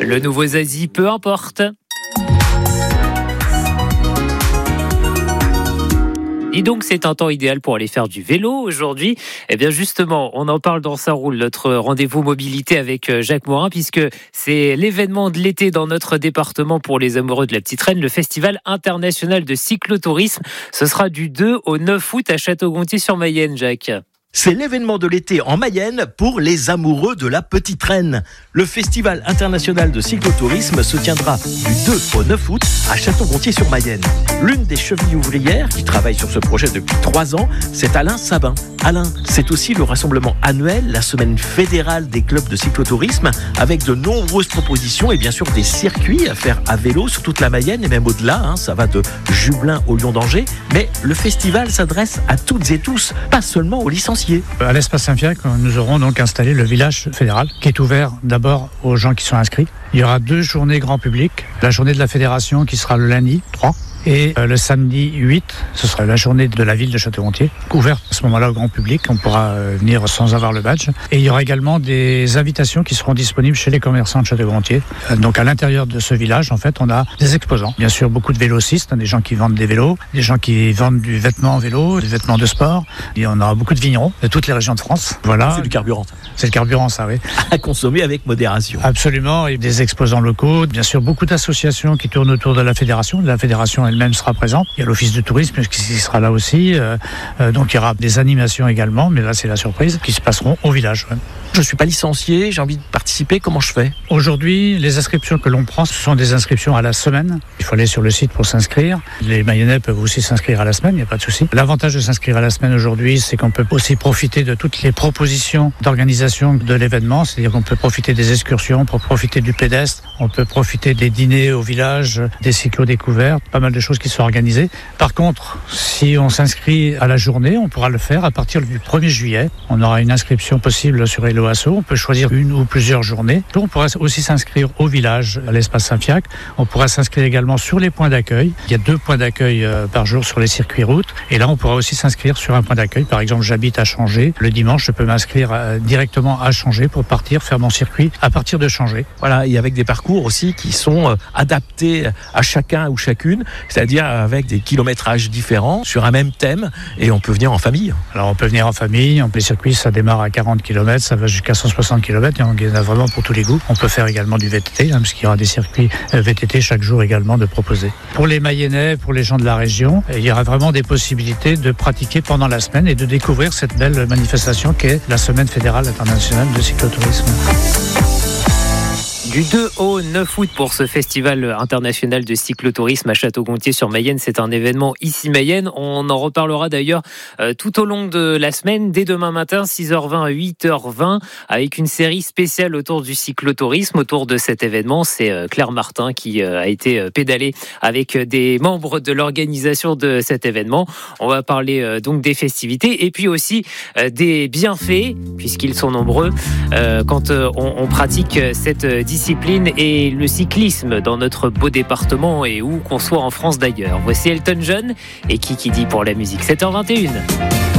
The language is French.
Le nouveau Zazie, peu importe. Et donc, c'est un temps idéal pour aller faire du vélo aujourd'hui. Eh bien, justement, on en parle dans Ça roule, notre rendez-vous mobilité avec Jacques Morin, puisque c'est l'événement de l'été dans notre département pour les amoureux de la petite reine, le Festival international de cyclotourisme. Ce sera du 2 au 9 août à Château-Gontier-sur-Mayenne, Jacques. C'est l'événement de l'été en Mayenne pour les amoureux de la petite reine. Le Festival international de cyclotourisme se tiendra du 2 au 9 août à Château-Gontier-sur-Mayenne. L'une des chevilles ouvrières qui travaille sur ce projet depuis 3 ans, c'est Alain Sabin. Alain, c'est aussi le rassemblement annuel, la semaine fédérale des clubs de cyclotourisme, avec de nombreuses propositions et bien sûr des circuits à faire à vélo sur toute la Mayenne et même au-delà. Ça va de Jubelin au Lion d'Angers. Mais le festival s'adresse à toutes et tous, pas seulement aux licenciés. À l'espace Saint-Fiacre, nous aurons donc installé le village fédéral qui est ouvert d'abord aux gens qui sont inscrits. Il y aura 2 journées grand public. La journée de la fédération qui sera le lundi 3 et le samedi 8, ce sera la journée de la ville de Château-Gontier, ouverte à ce moment-là au grand public. On pourra venir sans avoir le badge. Et il y aura également des invitations qui seront disponibles chez les commerçants de Château-Gontier. Donc à l'intérieur de ce village, en fait, on a des exposants. Bien sûr, beaucoup de vélocistes, des gens qui vendent des vélos, des gens qui vendent du vêtement en vélo, des vêtements de sport. Et on aura beaucoup de vignerons de toutes les régions de France. Voilà. C'est du carburant. C'est le carburant, ça, oui. À consommer avec modération. Absolument. Et des exposants locaux. Bien sûr, beaucoup d'associations qui tournent autour de la fédération. La fédération elle-même sera présente. Il y a l'office de tourisme qui sera là aussi. Donc il y aura des animations également, mais là c'est la surprise, qui se passeront au village. Ouais. Je ne suis pas licencié, j'ai envie de participer, comment je fais ? Aujourd'hui, les inscriptions que l'on prend, ce sont des inscriptions à la semaine. Il faut aller sur le site pour s'inscrire. Les Mayennais peuvent aussi s'inscrire à la semaine, il n'y a pas de souci. L'avantage de s'inscrire à la semaine aujourd'hui, c'est qu'on peut aussi profiter de toutes les propositions d'organisation de l'événement. C'est-à-dire qu'on peut profiter des excursions, on peut profiter du pédestre, on peut profiter des dîners au village, des cyclo-découvertes, pas mal de choses qui sont organisées. Par contre, si on s'inscrit à la journée, on pourra le faire à partir du 1er juillet. On aura une inscription possible sur Hello Asso. On peut choisir une ou plusieurs journées. On pourra aussi s'inscrire au village, à l'espace Saint-Fiacre. On pourra s'inscrire également sur les points d'accueil. Il y a 2 points d'accueil par jour sur les circuits routes. Et là, on pourra aussi s'inscrire sur un point d'accueil. Par exemple, j'habite à Changé. Le dimanche, je peux m'inscrire directement à Changé pour partir faire mon circuit à partir de Changé. Voilà, et avec des parcours aussi qui sont adaptés à chacun ou chacune, c'est-à-dire avec des kilométrages différents sur un même thème, et on peut venir en famille. Alors on peut venir en famille, les circuits ça démarre à 40 km, ça va jusqu'à 160 km, et on en a vraiment pour tous les goûts. On peut faire également du VTT, parce qu'il y aura des circuits VTT chaque jour également de proposer. Pour les Mayennais, pour les gens de la région, il y aura vraiment des possibilités de pratiquer pendant la semaine et de découvrir cette belle manifestation qu'est la Semaine fédérale internationale de cyclotourisme. Du 2 au 9 août pour ce festival international de cyclotourisme à Château-Gontier-sur-Mayenne. C'est un événement ici Mayenne. On en reparlera d'ailleurs tout au long de la semaine, dès demain matin, 6h20 à 8h20, avec une série spéciale autour du cyclotourisme. Autour de cet événement, c'est Claire Martin qui a été pédalée avec des membres de l'organisation de cet événement. On va parler donc des festivités et puis aussi des bienfaits, puisqu'ils sont nombreux, quand on pratique cette discipline et le cyclisme dans notre beau département et où qu'on soit en France d'ailleurs. Voici Elton John et Kiki D pour la musique. 7h21.